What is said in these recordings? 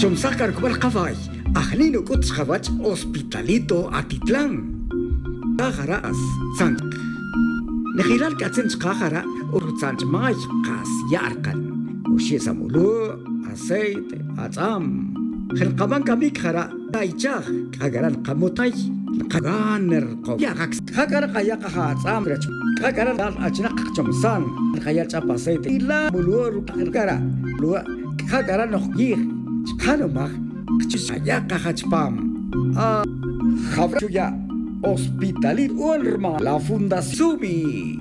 Chomsakar kubal kafay. Ahlino kuts kawach Hospitalito Atitlán. Kajaras Sank. Nejilal katsench kajara urutsanch may kas yarkan. Ushisamulu, aceite, atzam. Jelkaban kamik jara taichaj kagaran kamutay. Kaganer ko. Yagak kagara kaya kahatzam rech. Kagara dal achnak chomsan. Kaya chap aceite. Ila mulur kagara. Lua kagara nohgir. Kano mag. Chusaya kahachpam. Javruya. Hospitalit Ulma, la Fundación Sumi.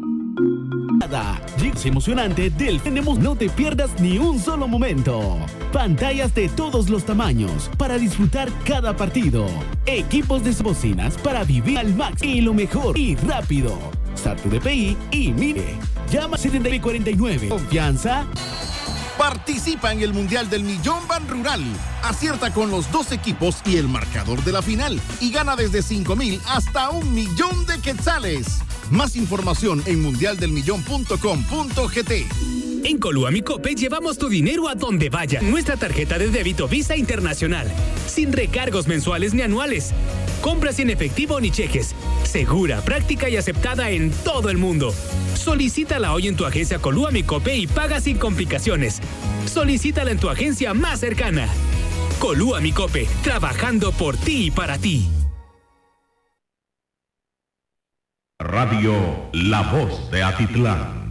Es emocionante del tenemos, no te pierdas ni un solo momento. Pantallas de todos los tamaños para disfrutar cada partido. Equipos de bocinas para vivir al máximo y lo mejor y rápido. Start tu DPI y mire. Llama 7049. Confianza. Participa en el Mundial del Millón Ban Rural. Acierta con los 2 equipos y el marcador de la final. Y gana desde 5,000 hasta 1,000,000 de quetzales. Más información en mundialdelmillón.com.gt. En Colúa Mi Cope llevamos tu dinero a donde vaya. Nuestra tarjeta de débito Visa Internacional. Sin recargos mensuales ni anuales. Compras sin efectivo ni cheques. Segura, práctica y aceptada en todo el mundo. Solicítala hoy en tu agencia Colúa Mi Cope y paga sin complicaciones. Solicítala en tu agencia más cercana. Colúa Mi Cope, trabajando por ti y para ti. Radio La Voz de Atitlán.